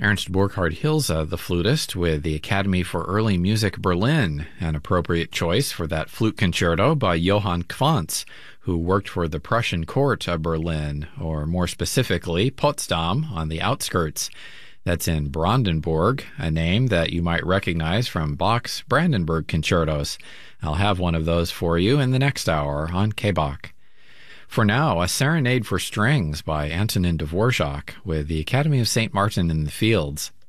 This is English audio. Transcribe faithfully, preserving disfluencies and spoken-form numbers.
Ernst Burkhard Hilse, the flutist, with the Academy for Early Music Berlin, an appropriate choice for that flute concerto by Johann Quantz, who worked for the Prussian court of Berlin, or more specifically, Potsdam, on the outskirts. That's in Brandenburg, a name that you might recognize from Bach's Brandenburg concertos. I'll have one of those for you in the next hour on K-Bach. For now, a Serenade for Strings by Antonin Dvorak with the Academy of Saint Martin in the Fields.